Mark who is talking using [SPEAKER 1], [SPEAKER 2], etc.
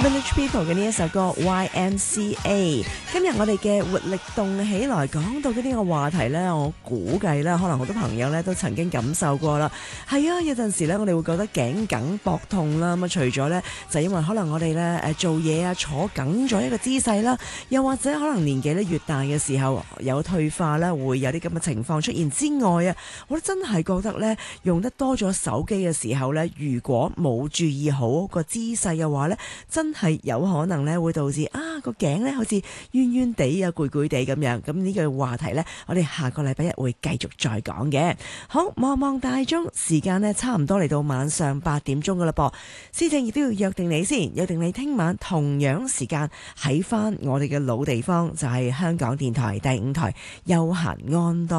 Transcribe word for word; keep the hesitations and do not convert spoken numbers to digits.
[SPEAKER 1] Village People 嘅呢一首歌 Y M C A。 今日我哋嘅活力動起來講到嘅呢個話題呢，我估計呢可能好多朋友呢都曾經感受過啦。係啊，有陣時呢我哋會覺得頸梗膊痛啦，咁啊除咗呢就因為可能我哋呢誒做嘢啊坐梗咗一個姿勢啦，又或者可能年紀呢越大嘅時候有退化啦，會有啲咁嘅情況出現之外啊，我真係覺得呢用得多咗手機嘅時候呢，如果冇注意好個姿勢嘅話呢，真係有可能咧會導致啊個頸咧好似冤冤地啊攰攰地咁樣。咁呢個話題呢，我哋下個禮拜一會繼續再講嘅。好，望望大鐘，時間呢差唔多嚟到晚上八點鐘噶啦噃。思靜亦都要約定你先，約定你聽晚同樣時間喺翻我哋嘅老地方，就係香港電台第五台休閒安多。